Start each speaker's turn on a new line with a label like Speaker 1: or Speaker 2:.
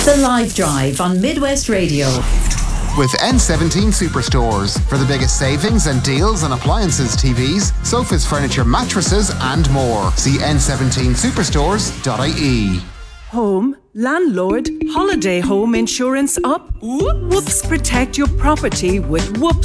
Speaker 1: The Live Drive on Midwest Radio.
Speaker 2: With N17 Superstores for the biggest savings and deals on appliances, TVs, sofas, furniture, mattresses and more. See n17superstores.ie.
Speaker 3: Home, landlord, holiday home insurance up? Whoops, protect your property with Whoops